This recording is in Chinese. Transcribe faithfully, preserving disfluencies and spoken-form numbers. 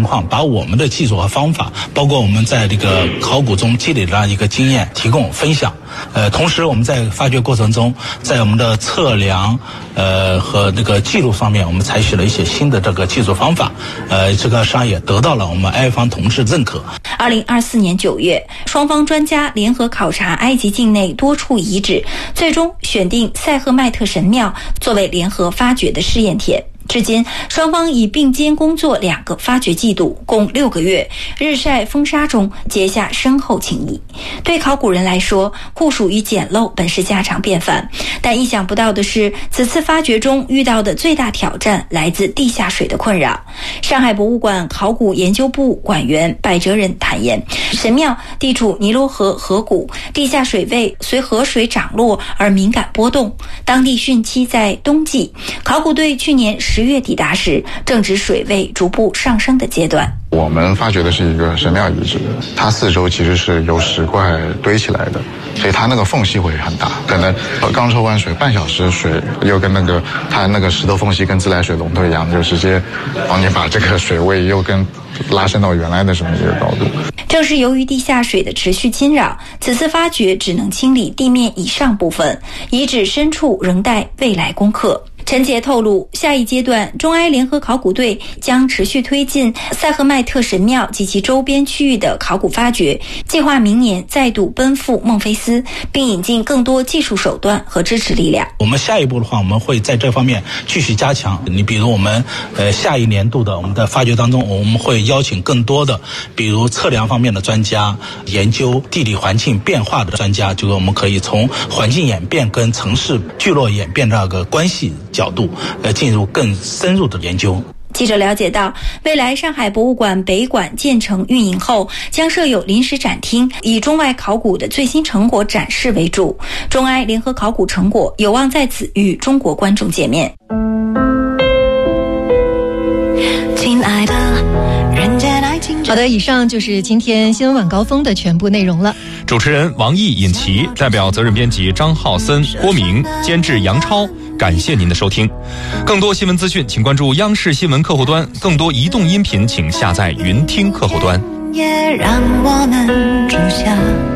情况，把我们的技术和方法，包括我们在这个考古中积累的一个经验提供分享。呃，同时我们在发掘过程中，在我们的测量呃和这个记录方面，我们采取了一些新的这个技术方法，呃，这个上也得到了我们埃方同志认可。 二零二四年九月，双方专家联合考察埃及境内多处遗址，最终选定塞赫迈特神庙作为联合发掘的试验田。至今，双方已并肩工作两个发掘季度，共六个月，日晒风沙中结下深厚情谊。对考古人来说，酷暑与简陋本是家常便饭，但意想不到的是，此次发掘中遇到的最大挑战来自地下水的困扰。上海博物馆考古研究部馆员柏哲仁坦言，神庙地处尼罗河河谷，地下水位随河水涨落而敏感波动，当地汛期在冬季。考古队去年十月抵达时，正值水位逐步上升的阶段。 我们发掘的是一个神庙遗址，它四周其实是由石块堆起来的，所以它那个缝隙会很大，可能刚抽完水半小时，水又跟那个它那个石头缝隙跟自来水龙头一样，就直接帮你把这个水位又跟拉伸到原来的什么一个高度。 正是由于地下水的持续侵扰，此次发掘只能清理地面以上部分，遗址深处仍待未来攻克。陈杰透露，下一阶段中埃联合考古队将持续推进塞赫迈特神庙及其周边区域的考古发掘，计划明年再度奔赴孟菲斯，并引进更多技术手段和支持力量。 我们下一步的话，我们会在这方面继续加强。你比如我们呃下一年度的我们的发掘当中，我们会邀请更多的比如测量方面的专家，研究地理环境变化的专家，就是我们可以从环境演变跟城市聚落演变这个关系角度呃进入更深入的研究。 记者了解到，未来上海博物馆北馆建成运营后，将设有临时展厅，以中外考古的最新成果展示为主。中埃联合考古成果有望在此与中国观众见面。 亲爱的，人间爱情。好的，以上就是今天新闻晚高峰的全部内容了。 主持人王毅、尹奇，代表责任编辑张浩森、郭明，监制杨超。感谢您的收听，更多新闻资讯请关注央视新闻客户端，更多移动音频请下载云听客户端。也让我们住下